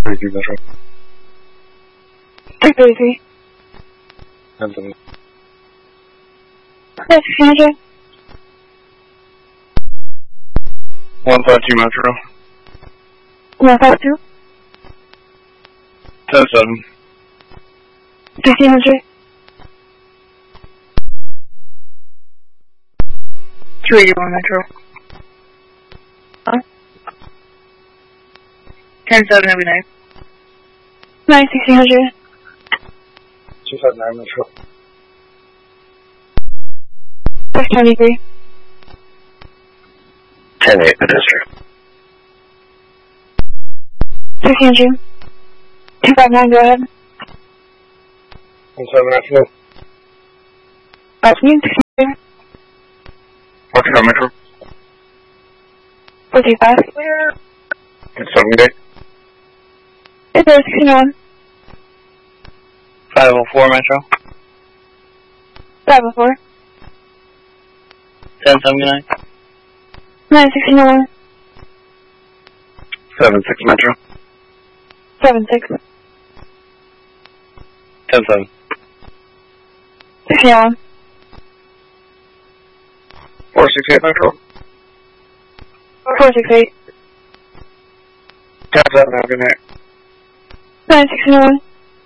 32 Metro. 333. 10-7. 1600. 152 Metro. 152. 10-7. 1600. 281 Metro. 10-7 every night. 1600. 259 Metro. 623. 10-8 Pedestrian. 1600. 259, go ahead. 17 Metro. Afternoon, 1600. 45 Metro. 45. 78. Is there 1601? 504 Metro. 504. 1079. 1601. 76 Metro. 76. 10-7. 1601. 468 Metro. 468. 10-7 every night. 1601.